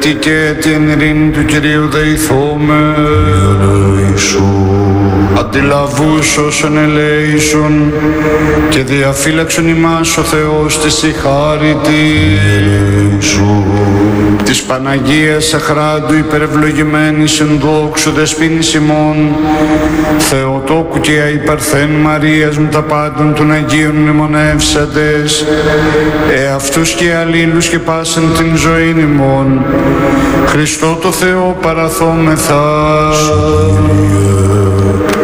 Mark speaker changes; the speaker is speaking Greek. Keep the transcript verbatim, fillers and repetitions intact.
Speaker 1: Έτη και έτη εν ειρήνη του Κυρίου δεηθώμε. Αντιλαβούς όσων ελέησον και διαφύλαξον ημάς ο Θεός της η χάρητη. Της Παναγίας Αχράντου υπερευλογημένης εν δόξου δεσποίνης ημών, Θεοτόκου και αϊπαρθέν Μαρίας με τα πάντων των Αγίων μνημονεύσαντες, εαυτούς και αλλήλους και πάσαν την ζωήν ημών, Χριστό το Θεό παραθόμεθα.